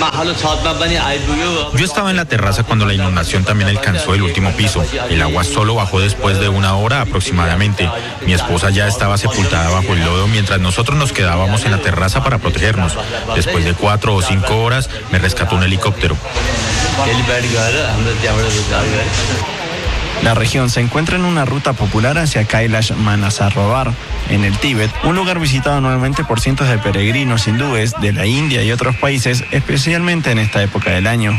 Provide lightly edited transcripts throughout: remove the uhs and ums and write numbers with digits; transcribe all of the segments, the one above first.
Yo estaba en la terraza cuando la inundación también alcanzó el último piso. El agua solo bajó después de 1 hora aproximadamente. Mi esposa ya estaba sepultada bajo el lodo mientras nosotros nos quedábamos en la terraza para protegernos. Después de 4 o 5 horas me rescató un helicóptero. La región se encuentra en una ruta popular hacia Kailash Manasarovar, en el Tíbet, un lugar visitado anualmente por cientos de peregrinos hindúes de la India y otros países, especialmente en esta época del año.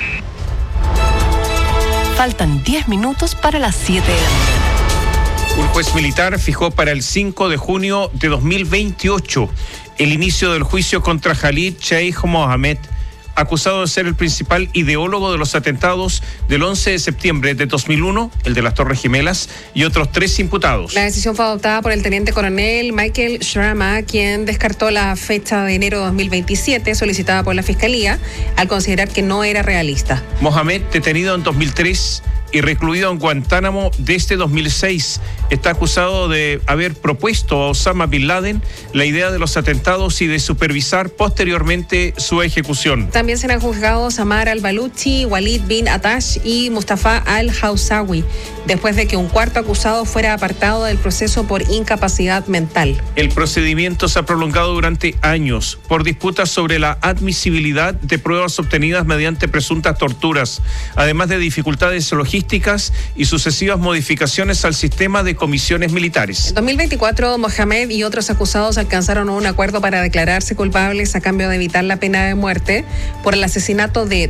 Faltan 10 minutos para las 7 de la mañana. Un juez militar fijó para el 5 de junio de 2028 el inicio del juicio contra Khalid Sheikh Mohammed, acusado de ser el principal ideólogo de los atentados del 11 de septiembre de 2001, el de las Torres Gemelas, y otros 3 imputados. La decisión fue adoptada por el teniente coronel Michael Sharma, quien descartó la fecha de enero de 2027 solicitada por la Fiscalía al considerar que no era realista. Mohammed, detenido en 2003 y recluido en Guantánamo desde 2006, está acusado de haber propuesto a Osama Bin Laden la idea de los atentados y de supervisar posteriormente su ejecución. También serán juzgados Samar al-Baluchi, Walid bin Atash y Mustafa al-Hawsawi, después de que un cuarto acusado fuera apartado del proceso por incapacidad mental. El procedimiento se ha prolongado durante años por disputas sobre la admisibilidad de pruebas obtenidas mediante presuntas torturas, además de dificultades logísticas y sucesivas modificaciones al sistema de comisiones militares. En 2024, Mohamed y otros acusados alcanzaron un acuerdo para declararse culpables a cambio de evitar la pena de muerte por el asesinato de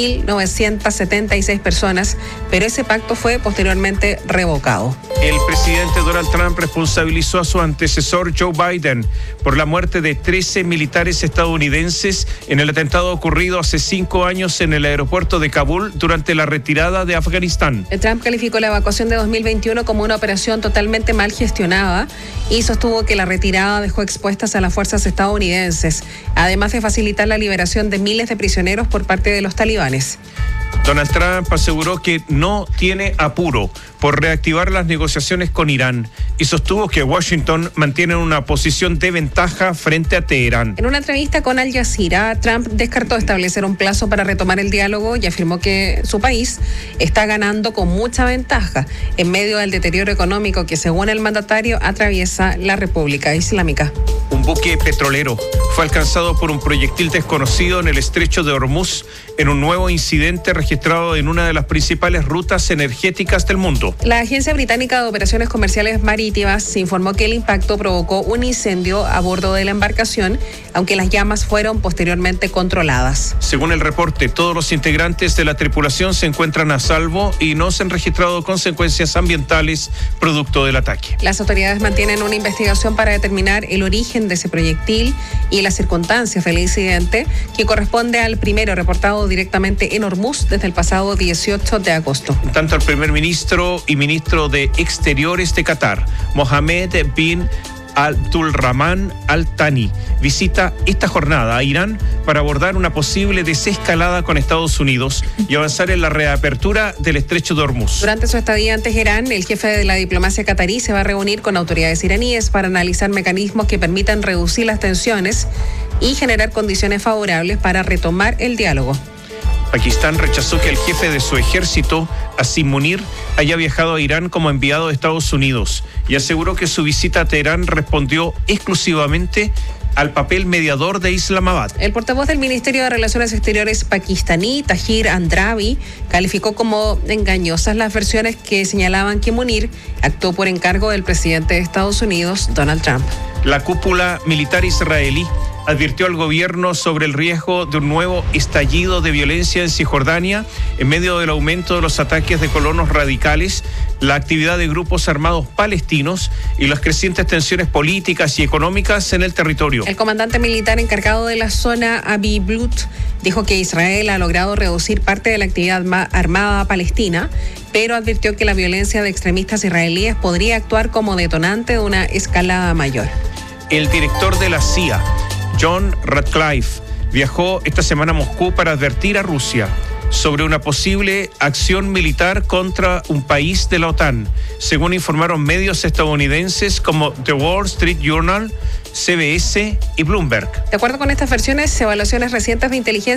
2.976 personas, pero ese pacto fue posteriormente revocado. El presidente Donald Trump responsabilizó a su antecesor Joe Biden por la muerte de 13 militares estadounidenses en el atentado ocurrido hace 5 años en el aeropuerto de Kabul durante la retirada de Afganistán. Trump calificó la evacuación de 2021 como una operación totalmente mal gestionada y sostuvo que la retirada dejó expuestas a las fuerzas estadounidenses, además de facilitar la liberación de miles de prisioneros por parte de los talibanes. Donald Trump aseguró que no tiene apuro por reactivar las negociaciones con Irán y sostuvo que Washington mantiene una posición de ventaja frente a Teherán. En una entrevista con Al Jazeera, Trump descartó establecer un plazo para retomar el diálogo y afirmó que su país está ganando con mucha ventaja en medio del deterioro económico que, según el mandatario, atraviesa la República Islámica. Un buque petrolero fue alcanzado por un proyectil desconocido en el estrecho de Hormuz en un nuevo incidente registrado en una de las principales rutas energéticas del mundo. La Agencia Británica de Operaciones Comerciales Marítimas informó que el impacto provocó un incendio a bordo de la embarcación, aunque las llamas fueron posteriormente controladas. Según el reporte, todos los integrantes de la tripulación se encuentran a salvo y no se han registrado consecuencias ambientales producto del ataque. Las autoridades mantienen una investigación para determinar el origen de ese proyectil y las circunstancias del incidente, que corresponde al primero reportado directamente en Hormuz desde el pasado 18 de agosto. Tanto el primer ministro y ministro de Exteriores de Qatar, Mohammed bin Abdulrahman Al Thani, visita esta jornada a Irán para abordar una posible desescalada con Estados Unidos y avanzar en la reapertura del estrecho de Hormuz. Durante su estadía en Teherán, el jefe de la diplomacia catarí se va a reunir con autoridades iraníes para analizar mecanismos que permitan reducir las tensiones y generar condiciones favorables para retomar el diálogo. Pakistán rechazó que el jefe de su ejército, Asim Munir, haya viajado a Irán como enviado de Estados Unidos y aseguró que su visita a Teherán respondió exclusivamente al papel mediador de Islamabad. El portavoz del Ministerio de Relaciones Exteriores pakistaní, Tahir Andrabi, calificó como engañosas las versiones que señalaban que Munir actuó por encargo del presidente de Estados Unidos, Donald Trump. La cúpula militar israelí advirtió al gobierno sobre el riesgo de un nuevo estallido de violencia en Cisjordania en medio del aumento de los ataques de colonos radicales, la actividad de grupos armados palestinos y las crecientes tensiones políticas y económicas en el territorio. El comandante militar encargado de la zona, Avi Blut, dijo que Israel ha logrado reducir parte de la actividad armada palestina, pero advirtió que la violencia de extremistas israelíes podría actuar como detonante de una escalada mayor. El director de la CIA, John Ratcliffe, viajó esta semana a Moscú para advertir a Rusia sobre una posible acción militar contra un país de la OTAN, según informaron medios estadounidenses como The Wall Street Journal, CBS y Bloomberg. De acuerdo con estas versiones, evaluaciones recientes de inteligencia